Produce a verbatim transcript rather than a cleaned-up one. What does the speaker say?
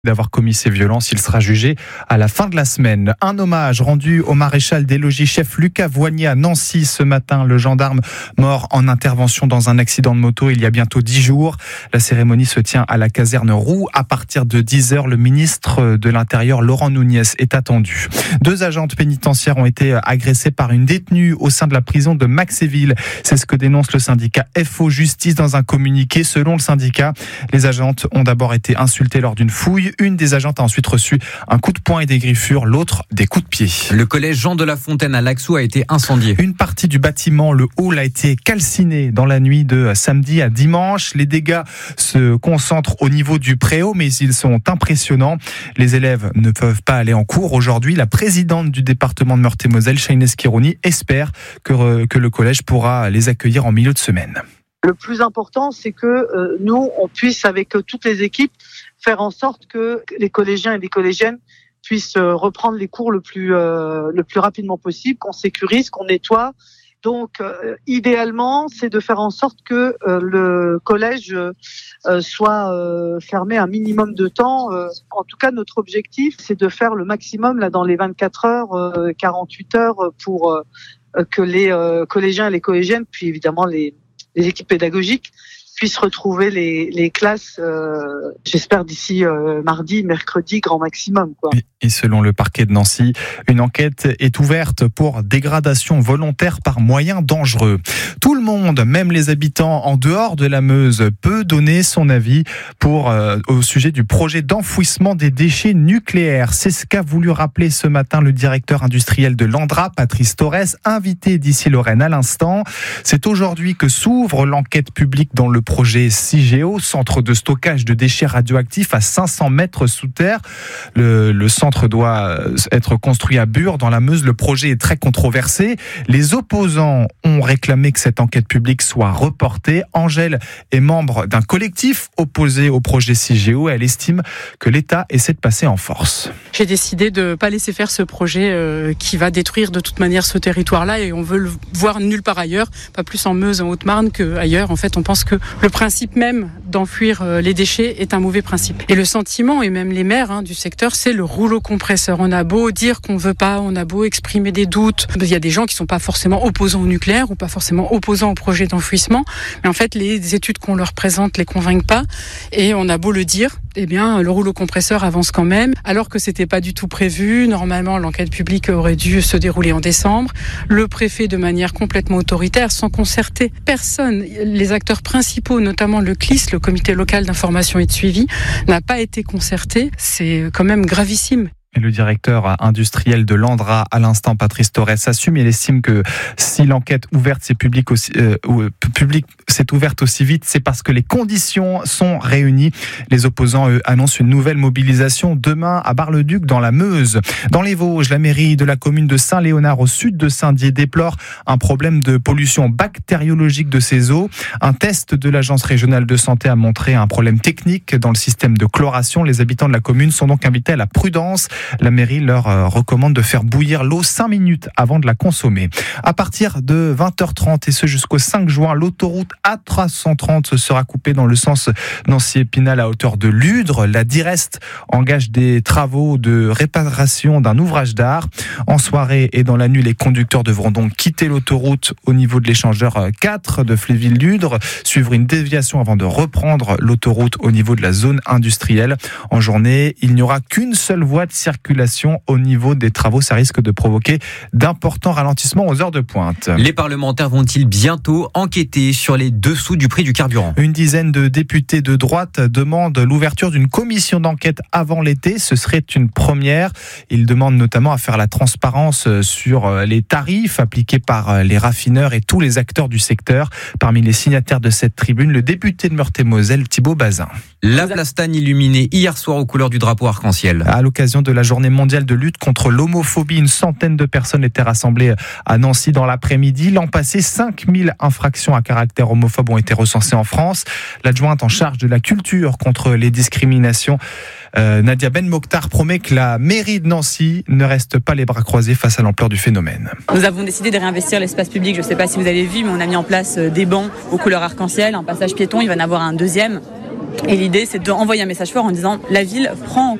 d'avoir commis ces violences. Il sera jugé à la fin de la semaine. Un hommage rendu au maréchal des logis chef Lucas Voignet à Nancy ce matin. Le gendarme mort en intervention dans un accident de moto il y a bientôt dix jours. La cérémonie se tient à la caserne Roux. À partir de dix heures, le ministre de l'Intérieur Laurent Nunez est attendu. Deux agentes pénitentiaires ont été agressées par une détenue au sein de la prison de Maxéville. C'est ce que dénonce le syndicat F O Justice dans un communiqué. Selon le syndicat, les agentes ont d'abord été insultées lors d'une fouille. Une des agentes a ensuite reçu un coup de poing et des griffures, l'autre des coups de pied. Le collège Jean de La Fontaine à Laxou a été incendié. Une partie du bâtiment, le hall, a été calciné dans la nuit de samedi à dimanche. Les dégâts se concentrent au niveau du préau, mais ils sont impressionnants. Les élèves ne peuvent pas aller en cours aujourd'hui. La présidente du département de Meurthe-et-Moselle, Chaynès Kirouni, espère que, que le collège pourra les accueillir en milieu de semaine. Le plus important, c'est que euh, nous, on puisse, avec euh, toutes les équipes, faire en sorte que les collégiens et les collégiennes puissent euh, reprendre les cours le plus euh, le plus rapidement possible, qu'on sécurise, qu'on nettoie. Donc, euh, idéalement, c'est de faire en sorte que euh, le collège euh, soit euh, fermé un minimum de temps. Euh, en tout cas, notre objectif, c'est de faire le maximum là dans les vingt-quatre heures, euh, quarante-huit heures, pour euh, que les euh, collégiens et les collégiennes, puis évidemment les les équipes pédagogiques puissent retrouver les, les classes, euh, j'espère d'ici euh, mardi, mercredi, grand maximum, quoi. Et selon le parquet de Nancy, une enquête est ouverte pour dégradation volontaire par moyens dangereux. Tout le monde, même les habitants en dehors de la Meuse, peut donner son avis pour, euh, au sujet du projet d'enfouissement des déchets nucléaires. C'est ce qu'a voulu rappeler ce matin le directeur industriel de l'Andra, Patrice Torres, invité d'ici Lorraine à l'instant. C'est aujourd'hui que s'ouvre l'enquête publique dans le projet CIGEO, centre de stockage de déchets radioactifs à cinq cents mètres sous terre. Le, le centre doit être construit à Bure, dans la Meuse. Le projet est très controversé. Les opposants ont réclamé que cette enquête publique soit reportée. Angèle est membre d'un collectif opposé au projet CIGEO. Elle estime que l'État essaie de passer en force. J'ai décidé de ne pas laisser faire ce projet euh, qui va détruire de toute manière ce territoire-là, et on veut le voir nulle part ailleurs, pas plus en Meuse, en Haute-Marne qu'ailleurs. En fait, on pense que le principe même d'enfouir euh, les déchets est un mauvais principe. Et le sentiment, et même les maires hein, du secteur, c'est le rouleau compresseur. On a beau dire qu'on veut pas, on a beau exprimer des doutes. Il y a des gens qui sont pas forcément opposants au nucléaire ou pas forcément opposants au projet d'enfouissement, mais en fait, les études qu'on leur présente les convainquent pas. Et on a beau le dire, eh bien, le rouleau compresseur avance quand même, alors que c'était pas du tout prévu. Normalement, l'enquête publique aurait dû se dérouler en décembre. Le préfet, de manière complètement autoritaire, sans concerter personne, les acteurs principaux, notamment le C L I S, le comité local d'information et de suivi, n'a pas été concerté. C'est quand même gravissime. Et le directeur industriel de l'Andra, à l'instant, Patrice Torres, assume. Il estime que si l'enquête ouverte s'est publique aussi, euh, public, s'est ouverte aussi vite, c'est parce que les conditions sont réunies. Les opposants, eux, annoncent une nouvelle mobilisation demain à Bar-le-Duc, dans la Meuse. Dans les Vosges, la mairie de la commune de Saint-Léonard, au sud de Saint-Dié, déplore un problème de pollution bactériologique de ses eaux. Un test de l'Agence régionale de santé a montré un problème technique dans le système de chloration. Les habitants de la commune sont donc invités à la prudence. La mairie leur recommande de faire bouillir l'eau cinq minutes avant de la consommer. À partir de vingt heures trente et ce jusqu'au cinq juin, l'autoroute A trois cent trente sera coupée dans le sens Nancy-Épinal à hauteur de Ludre. La Direst engage des travaux de réparation d'un ouvrage d'art. En soirée et dans la nuit, les conducteurs devront donc quitter l'autoroute au niveau de l'échangeur quatre de Fléville-Ludre, suivre une déviation avant de reprendre l'autoroute au niveau de la zone industrielle. En journée, il n'y aura qu'une seule voie de circulation au niveau des travaux. Ça risque de provoquer d'importants ralentissements aux heures de pointe. Les parlementaires vont-ils bientôt enquêter sur les dessous du prix du carburant ? Une dizaine de députés de droite demandent l'ouverture d'une commission d'enquête avant l'été. Ce serait une première. Ils demandent notamment à faire la transparence sur les tarifs appliqués par les raffineurs et tous les acteurs du secteur. Parmi les signataires de cette tribune, le député de Meurthe-et-Moselle, Thibault Bazin. La Plastane illuminée hier soir aux couleurs du drapeau arc-en-ciel. À l'occasion de la journée mondiale de lutte contre l'homophobie, une centaine de personnes étaient rassemblées à Nancy dans l'après-midi. L'an passé, cinq mille infractions à caractère homophobe ont été recensées en France. L'adjointe en charge de la culture contre les discriminations, euh, Nadia Ben Mokhtar, promet que la mairie de Nancy ne reste pas les bras croisés face à l'ampleur du phénomène. Nous avons décidé de réinvestir l'espace public. Je ne sais pas si vous avez vu, mais on a mis en place des bancs aux couleurs arc-en-ciel, un passage piéton, il va y en avoir un deuxième. Et l'idée, c'est d'envoyer un message fort en disant la ville prend en